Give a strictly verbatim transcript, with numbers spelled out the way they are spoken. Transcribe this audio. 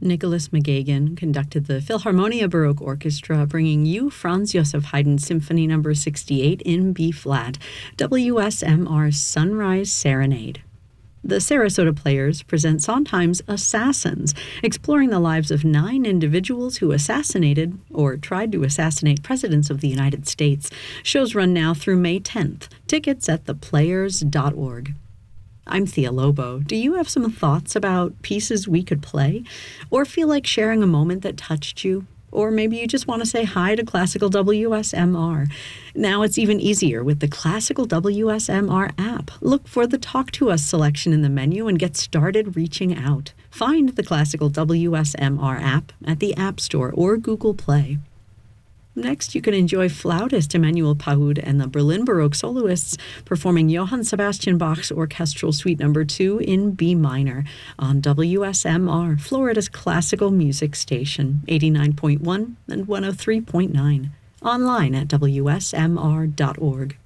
Nicholas McGagan conducted the Philharmonia Baroque Orchestra, bringing you Franz Joseph Haydn Symphony Number sixty-eight in B-flat, W S M R's Sunrise Serenade. The Sarasota Players present Sondheim's Assassins, exploring the lives of nine individuals who assassinated or tried to assassinate presidents of the United States. Shows run now through May tenth. Tickets at the players dot org. I'm Thea Lobo. Do you have some thoughts about pieces we could play? Or feel like sharing a moment that touched you? Or maybe you just want to say hi to Classical W S M R. Now it's even easier with the Classical W S M R app. Look for the Talk to Us selection in the menu and get started reaching out. Find the Classical W S M R app at the App Store or Google Play. Next, you can enjoy flautist Emmanuel Pahud and the Berlin Baroque Soloists performing Johann Sebastian Bach's Orchestral Suite Number two in B minor on W S M R, Florida's classical music station, eighty-nine point one and one oh three point nine. Online at W S M R dot org.